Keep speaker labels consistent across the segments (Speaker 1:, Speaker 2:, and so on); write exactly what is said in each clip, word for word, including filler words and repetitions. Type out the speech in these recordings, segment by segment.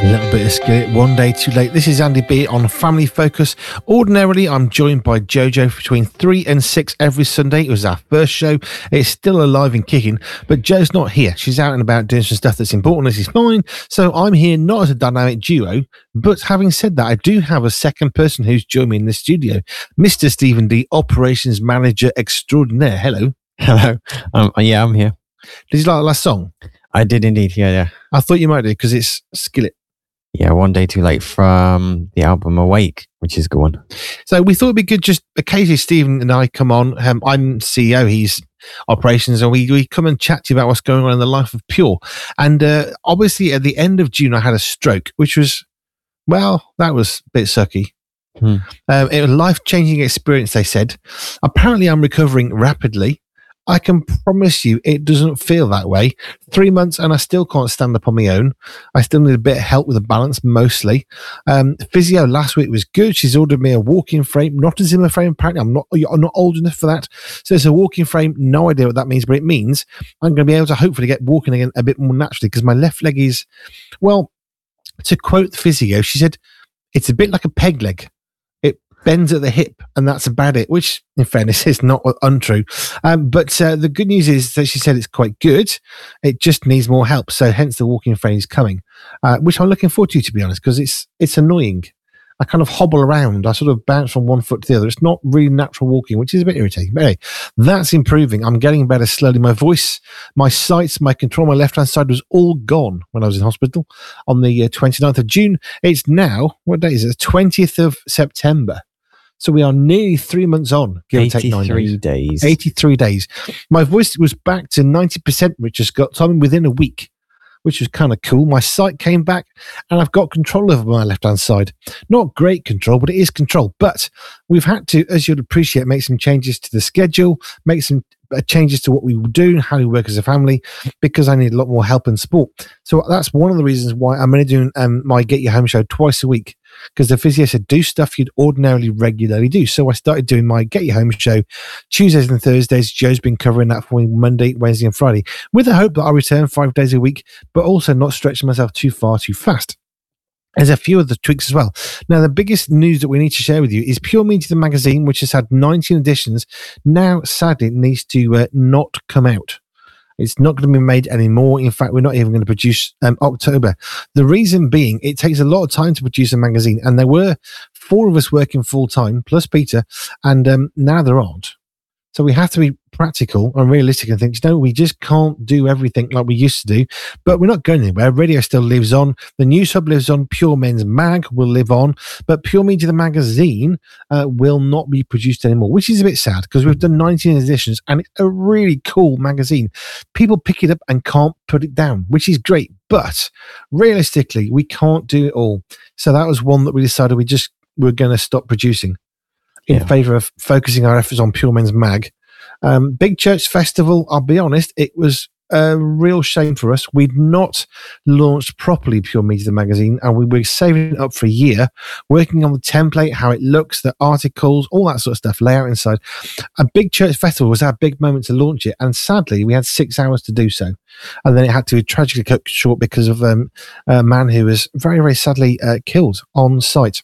Speaker 1: A little bit of Skillet, One Day Too Late. This is Andy B on Family Focus. Ordinarily, I'm joined by Jojo between three and six every Sunday. It was our first show. It's still alive and kicking, but Jo's not here. She's out and about doing some stuff that's important. This is fine. So I'm here not as a dynamic duo, but having said that, I do have a second person who's joined me in the studio, Mister Stephen D, Operations Manager Extraordinaire. Hello.
Speaker 2: Hello. Um, yeah, I'm here.
Speaker 1: Did you like the last song?
Speaker 2: I did indeed. Yeah, yeah.
Speaker 1: I thought you might do because it's Skillet.
Speaker 2: Yeah, One Day Too Late from the album Awake, which is a good one.
Speaker 1: So we thought it'd be good just occasionally Stephen and I come on. Um, I'm C E O, he's operations, and we, we come and chat to you about what's going on in the life of Pure. And uh, obviously at the end of June, I had a stroke, which was, well, that was a bit sucky. Hmm. Um, it was a life-changing experience, they said. Apparently I'm recovering rapidly. I can promise you it doesn't feel that way. Three months and I still can't stand up on my own. I still need a bit of help with the balance, mostly. Um, physio last week was good. She's ordered me a walking frame, not a Zimmer frame. Apparently, I'm not, I'm not old enough for that. So it's a walking frame. No idea what that means, but it means I'm going to be able to hopefully get walking again a bit more naturally because my left leg is, well, to quote the physio, she said, it's a bit like a peg leg. Bends at the hip, and that's about it, which, in fairness, is not untrue. Um, but uh, the good news is that she said it's quite good. It just needs more help. So hence the walking frame is coming, uh, which I'm looking forward to, to be honest, because it's it's annoying. I kind of hobble around. I sort of bounce from one foot to the other. It's not really natural walking, which is a bit irritating. But anyway, that's improving. I'm getting better slowly. My voice, my sight, my control, my left-hand side was all gone when I was in hospital on the uh, twenty-ninth of June. It's now, what day is it? The twentieth of September. So we are nearly three months on, give or take nine
Speaker 2: days. days.
Speaker 1: eighty-three days. My voice was back to ninety percent, which has got time within a week, which was kind of cool. My sight came back and I've got control over my left-hand side. Not great control, but it is control. But we've had to, as you'd appreciate, make some changes to the schedule, make some changes to what we do and how we work as a family, because I need a lot more help and support. So that's one of the reasons why I'm only doing um, my Get Your Home show twice a week, because the physio said do stuff you'd ordinarily regularly do. So I started doing my Get Your Home show Tuesdays and Thursdays. Joe's been covering that for me Monday, Wednesday and Friday, with the hope that I'll return five days a week, but also not stretching myself too far too fast. There's a few other tweaks as well. Now, the biggest news that we need to share with you is Pure Media the magazine, which has had nineteen editions. Now, sadly, it needs to uh, not come out. It's not going to be made anymore. In fact, we're not even going to produce um, October. The reason being, it takes a lot of time to produce a magazine, and there were four of us working full time, plus Peter, and um, now there aren't. So we have to be practical and realistic and think, you know, we just can't do everything like we used to do, but we're not going anywhere. Radio still lives on. The news hub lives on. Pure Men's Mag will live on, but Pure Media the magazine uh, will not be produced anymore, which is a bit sad because we've done nineteen editions and it's a really cool magazine. People pick it up and can't put it down, which is great, but realistically, we can't do it all. So that was one that we decided we just were going to stop producing in yeah. favour of focusing our efforts on Pure Men's Mag. Um, Big Church Festival, I'll be honest, it was a real shame for us. We'd not launched properly Pure Media the magazine, and we were saving it up for a year, working on the template, how it looks, the articles, all that sort of stuff, layout inside. A Big Church Festival was our big moment to launch it, and sadly, we had six hours to do so. And then it had to be tragically cut short because of um, a man who was very, very sadly uh, killed on site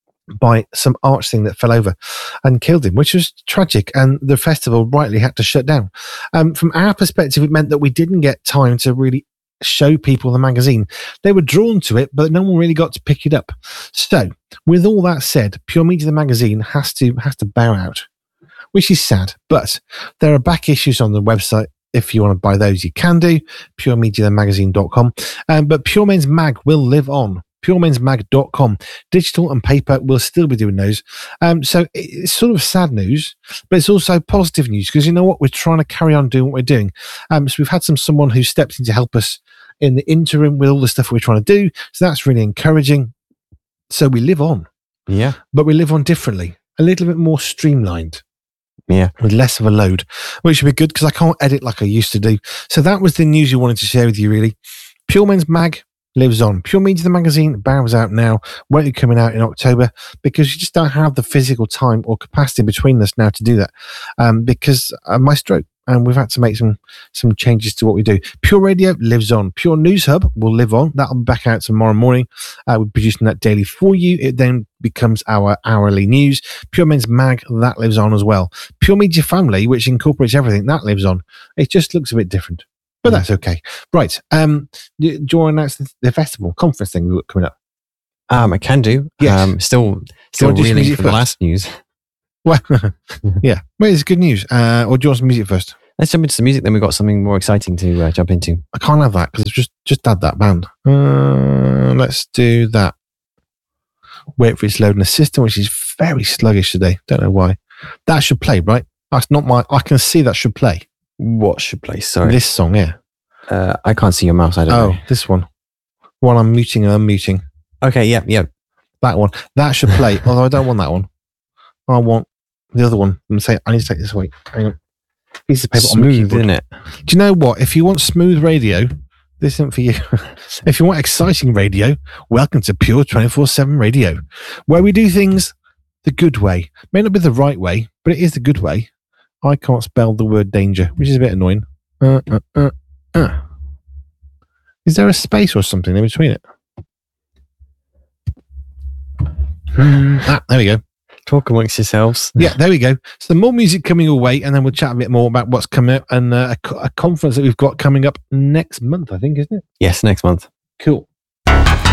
Speaker 1: by some arch thing that fell over and killed him, which was tragic, and the festival rightly had to shut down. Um, from our perspective, it meant that we didn't get time to really show people the magazine. They were drawn to it, but no one really got to pick it up. So, with all that said, Pure Media the magazine has to has to bow out, which is sad, but there are back issues on the website. If you want to buy those, you can do, pure media the magazine dot com. Um, but Pure Men's Mag will live on. pure mens mag dot com. Digital and paper will still be doing those. Um, so it's sort of sad news, but it's also positive news because you know what? We're trying to carry on doing what we're doing. Um, so we've had some someone who stepped in to help us in the interim with all the stuff we're trying to do. So that's really encouraging. So we live on.
Speaker 2: Yeah.
Speaker 1: But we live on differently, a little bit more streamlined.
Speaker 2: Yeah.
Speaker 1: With less of a load, which would be good because I can't edit like I used to do. So that was the news we wanted to share with you, really. Pure Men's Mag lives on. Pure Media the magazine bows out now, won't be coming out in October because you just don't have the physical time or capacity between us now to do that um, because of my stroke. and we've had to make some some changes to what we do. Pure Radio lives on. Pure News Hub will live on. That'll be back out tomorrow morning. Uh, we're producing that daily for you. It then becomes our hourly news. Pure Men's Mag, that lives on as well. Pure Media Family, which incorporates everything, that lives on. It just looks a bit different, but mm. that's okay. Right. Um, do, do you want to announce the, the festival conference thing we've got coming up?
Speaker 2: Um, I can do.
Speaker 1: Yes.
Speaker 2: Um, still, still reeling for the last news.
Speaker 1: Well, yeah. Well, it's good news. Uh, or do you want some music first?
Speaker 2: Let's jump into some music, then we've got something more exciting to uh, jump into.
Speaker 1: I can't have that because I've just, just had that band. Uh, let's do that. Wait for its loading the system, which is very sluggish today. Don't know why. That should play, right? That's not my... I can see that should play.
Speaker 2: What should play? Sorry.
Speaker 1: This song, yeah.
Speaker 2: Uh, I can't see your mouse. I don't
Speaker 1: oh,
Speaker 2: know.
Speaker 1: Oh, this one. One I'm muting and unmuting.
Speaker 2: Okay, yeah, yeah.
Speaker 1: That one. That should play. Although I don't want that one. I want the other one. I'm saying I need to take this away. Hang on. Piece of paper
Speaker 2: smooth,
Speaker 1: on the keyboard.
Speaker 2: Isn't it?
Speaker 1: Do you know what? If you want smooth radio, this isn't for you. If you want exciting radio, welcome to Pure twenty-four seven Radio, where we do things the good way. May not be the right way, but it is the good way. I can't spell the word danger, which is a bit annoying. Uh, uh, uh, uh. Is there a space or something in between it? ah, there we go.
Speaker 2: Talk amongst yourselves.
Speaker 1: Yeah, there we go. So more music coming your way, and then we'll chat a bit more about what's coming up and uh, a, a conference that we've got coming up next month, I think, isn't it?
Speaker 2: Yes, next month.
Speaker 1: Cool.